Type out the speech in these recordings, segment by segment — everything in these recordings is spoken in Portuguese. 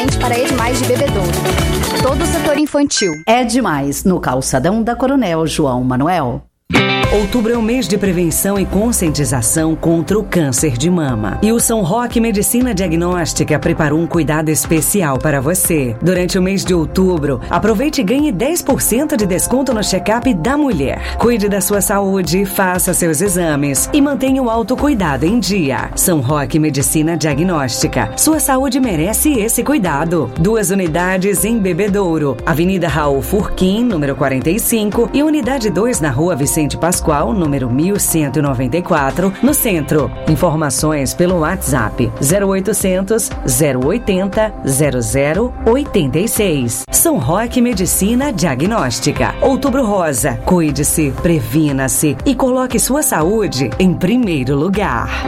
presente para Edmais de Bebedouro. Todo o setor infantil. É demais no calçadão da Coronel João Manuel. Outubro é o mês de prevenção e conscientização contra o câncer de mama. E o São Roque Medicina Diagnóstica preparou um cuidado especial para você. Durante o mês de outubro, aproveite e ganhe 10% de desconto no check-up da mulher. Cuide da sua saúde, faça seus exames e mantenha o autocuidado em dia. São Roque Medicina Diagnóstica. Sua saúde merece esse cuidado. 2 unidades em Bebedouro. Avenida Raul Furquim, número 45 e unidade 2 na Rua Vicente Pascoal, número 1194, no centro. Informações pelo WhatsApp 0800 080 0086. São Roque Medicina Diagnóstica. Outubro Rosa. Cuide-se, previna-se e coloque sua saúde em primeiro lugar.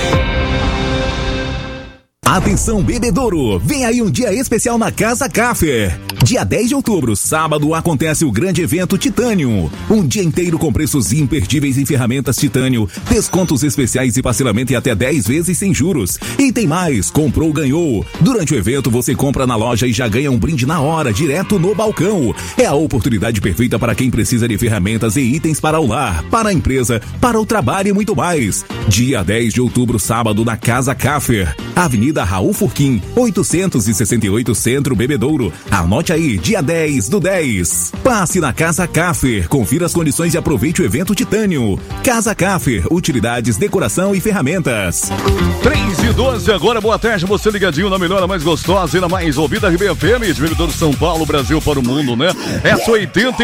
Atenção, Bebedouro! Vem aí um dia especial na Casa Café. Dia 10 de outubro, sábado, acontece o grande evento Titânio. Um dia inteiro com preços imperdíveis em ferramentas Titânio, descontos especiais e parcelamento em até 10 vezes sem juros. E tem mais, comprou, ganhou. Durante o evento, você compra na loja e já ganha um brinde na hora, direto no balcão. É a oportunidade perfeita para quem precisa de ferramentas e itens para o lar, para a empresa, para o trabalho e muito mais. Dia 10 de outubro, sábado, na Casa Café. Avenida Raul Furquim, 868 Centro, Bebedouro. Anote aí, dia 10/10. Passe na Casa Café, confira as condições e aproveite o evento Titânio. Casa Café, utilidades, decoração e ferramentas. 3:12 agora, boa tarde, você ligadinho na melhor, a mais gostosa e na mais ouvida RBFM, de Bebedouro, São Paulo, Brasil para o mundo, né? Essa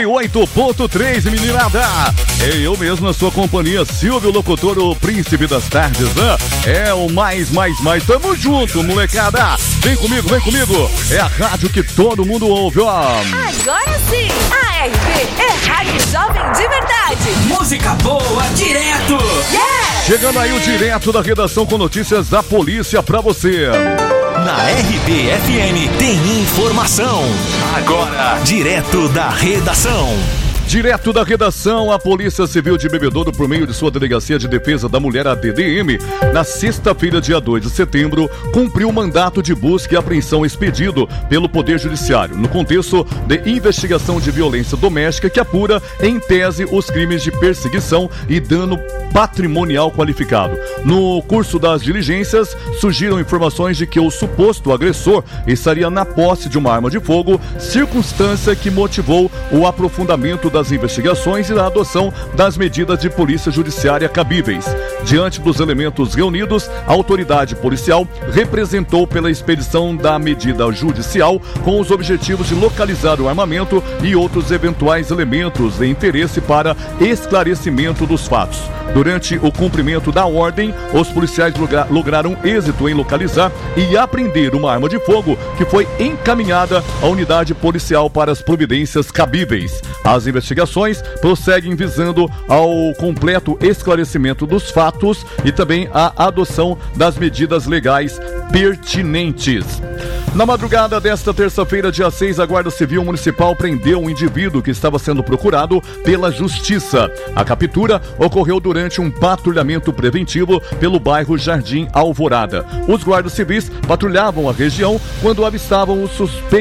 88.3, meninada. É eu mesmo na sua companhia, Silvio, locutor, o príncipe das tardes, né? É o mais. Tamo junto, molecada. Vem comigo. É a rádio que todo mundo ouve, ó. Agora sim, a RB é Rádio Jovem de verdade. Música boa, direto. Yeah! Chegando aí o direto da redação com notícias da polícia pra você. Na RB-FM tem informação. Agora, direto da redação. Direto da redação, a Polícia Civil de Bebedouro, por meio de sua Delegacia de Defesa da Mulher, a DDM, na sexta-feira, dia 2 de setembro, cumpriu o mandato de busca e apreensão expedido pelo Poder Judiciário, no contexto de investigação de violência doméstica que apura, em tese, os crimes de perseguição e dano patrimonial qualificado. No curso das diligências, surgiram informações de que o suposto agressor estaria na posse de uma arma de fogo, circunstância que motivou o aprofundamento das investigações e da adoção das medidas de polícia judiciária cabíveis. Diante dos elementos reunidos, a autoridade policial representou pela expedição da medida judicial com os objetivos de localizar o armamento e outros eventuais elementos de interesse para esclarecimento dos fatos. Durante o cumprimento da ordem, os policiais lograram êxito em localizar e apreender uma arma de fogo que foi encaminhada à unidade policial para as providências cabíveis. As investigações prosseguem visando ao completo esclarecimento dos fatos e também a adoção das medidas legais pertinentes. Na madrugada desta terça-feira, dia 6, a Guarda Civil Municipal prendeu um indivíduo que estava sendo procurado pela Justiça. A captura ocorreu durante um patrulhamento preventivo pelo bairro Jardim Alvorada. Os guardas civis patrulhavam a região quando avistaram o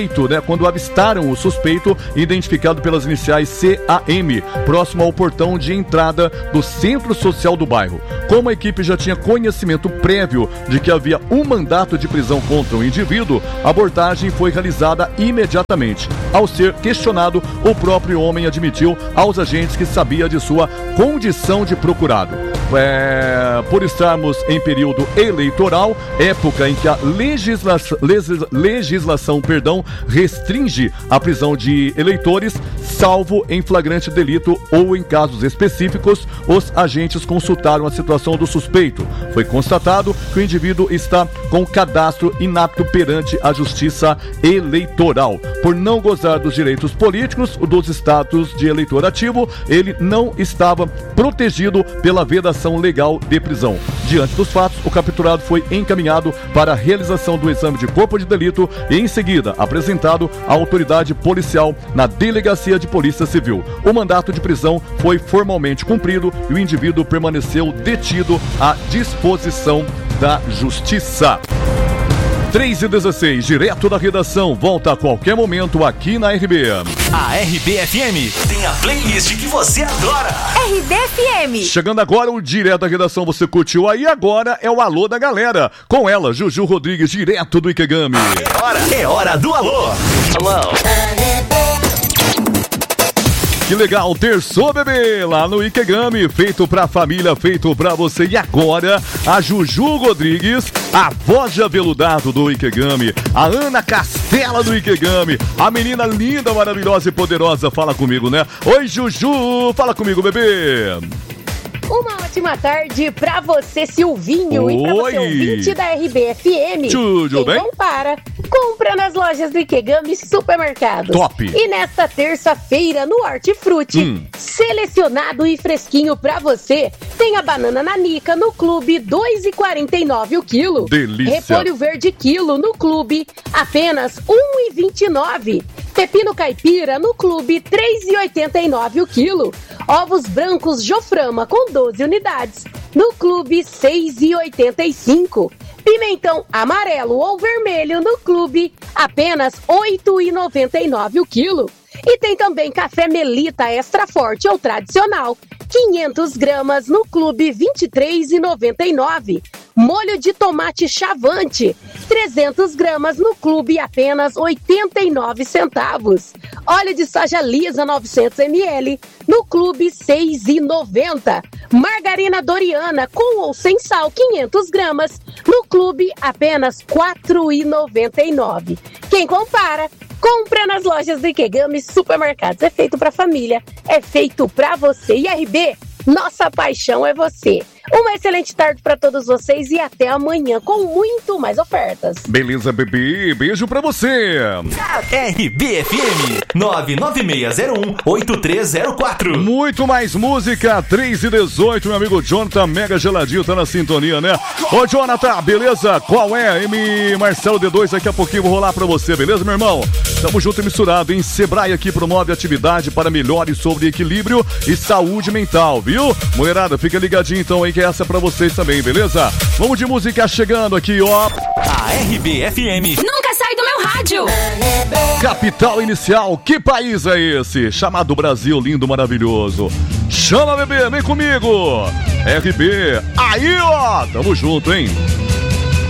suspeito, identificado pelas iniciais CAM, próximo ao portão de entrada do Centro Social do bairro. Como a equipe já tinha conhecimento prévio de que havia um mandato de prisão contra o indivíduo, a abordagem foi realizada imediatamente. Ao ser questionado, o próprio homem admitiu aos agentes que sabia de sua condição de procurado. Por estarmos em período eleitoral, época em que a legislação restringe a prisão de eleitores, salvo em flagrante delito ou em casos específicos, os agentes consultaram a situação do suspeito. Foi constatado que o indivíduo está com cadastro inapto perante a Justiça Eleitoral. Por não gozar dos direitos políticos, dos status de eleitor ativo, ele não estava protegido pela vedação legal de prisão. Diante dos fatos, o capturado foi encaminhado para a realização do exame de corpo de delito e, em seguida, apresentado à autoridade policial na Delegacia de Polícia Civil. O mandato de prisão foi formalmente cumprido e o indivíduo permaneceu detido à disposição da Justiça. 3h16, direto da redação, volta a qualquer momento aqui na RB. A RB-FM tem a playlist que você adora. RB-FM. Chegando agora o direto da redação, você curtiu aí, agora é o alô da galera. Com ela, Juju Rodrigues, direto do Ikegami. É hora do alô. Alô. Que legal, terçou, bebê, lá no Ikegami, feito pra família, feito pra você. E agora, a Juju Rodrigues, a voz de aveludado do Ikegami, a Ana Castela do Ikegami, a menina linda, maravilhosa e poderosa, fala comigo, né? Oi, Juju, fala comigo, bebê. Uma ótima tarde pra você, Silvinho. Oi. E pra você, ouvinte da RB-FM. Tudo bem? Compra nas lojas do Ikegami Supermercados. Top. E nesta terça-feira, no Hortifruti, selecionado e fresquinho pra você, tem a banana nanica no clube, R$2,49 o quilo. Delícia. Repolho verde quilo no clube, apenas R$1,29. Pepino caipira no clube, R$3,89 o quilo. Ovos brancos Joframa com 12 unidades, no clube, R$6,85. Pimentão amarelo ou vermelho no clube, apenas R$8,99 o quilo. E tem também café Melita extra forte ou tradicional, 500 gramas no clube, R$23,99. Molho de tomate Chavante, 300 gramas no clube, apenas 89 centavos. Óleo de soja lisa, 900 ml, no clube, R$6,90. Margarina Doriana, com ou sem sal, 500 gramas, no clube, apenas R$4,99. Quem compara, compra nas lojas do Ikegami Supermercados. É feito pra família, é feito pra você. E RB, nossa paixão é você. Uma excelente tarde pra todos vocês e até amanhã com muito mais ofertas. Beleza, bebê, beijo pra você. RB-FM 99601-8304. Muito mais música, 3h18, meu amigo Jonathan, mega geladinho, tá na sintonia, né? Ô, Jonathan, beleza? Qual é? M. Marcelo D2, daqui a pouquinho vou rolar pra você, beleza, meu irmão? Tamo junto e misturado, hein? Sebrae aqui promove atividade para melhores sobre equilíbrio e saúde mental, viu? Mulherada, fica ligadinho então aí, que essa é pra vocês também, beleza? Vamos de música chegando aqui, ó. A RB-FM Nunca sai do meu rádio. Capital Inicial, que país é esse? Chamado Brasil, lindo, maravilhoso. Chama, bebê, vem comigo. RB, aí, ó, tamo junto, hein?